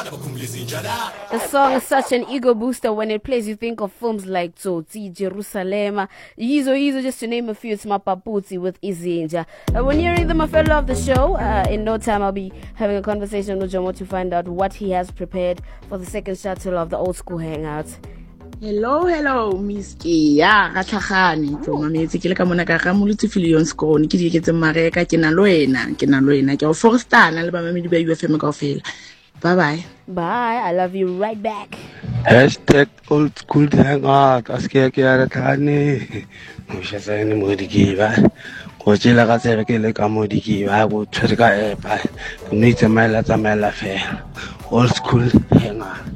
The song is such an ego booster. When it plays, you think of films like Tsotsi, Jerusalem, Yizo, just to name a few. It's Mapaputsi with Izinja. When you're in the fellow of the show, in no time I'll be having a conversation with Jomo to find out what he has prepared for the second shuttle of the Old School Hangout. Hello, Miss Kia. Gatlhagane. Mametse ke le ka mona ka ga molutsi Filion Skone ke di ke tsemareka ke na loena ke o forstana le ba mamedi ba UFM kaofela. Bye. Bye. I love you right back. #Old School Hangout. Aske ke ya tlhane. Mo shasane mo dikiba. Go tsela ka tsere ke le ka mo dikiba go tshwere ka epa. Mme tsamaela fe. Old School Hangout.